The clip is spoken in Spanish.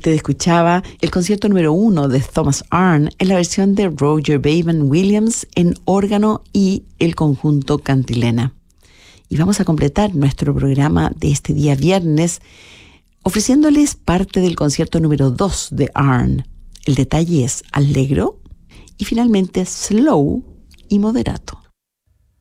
Usted escuchaba el concierto número 1 de Thomas Arne en la versión de Roger Vaughan Williams en órgano y el conjunto Cantilena. Y vamos a completar nuestro programa de este día viernes ofreciéndoles parte del concierto número 2 de Arne. El detalle es allegro y finalmente slow y moderato.